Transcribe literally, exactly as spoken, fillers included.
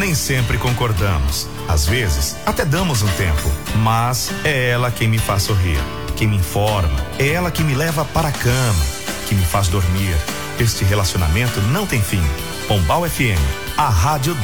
Nem sempre concordamos. Às vezes, até damos um tempo. Mas é ela quem me faz sorrir, quem me informa. É ela que me leva para a cama, que me faz dormir. Este relacionamento não tem fim. Pombal F M, a rádio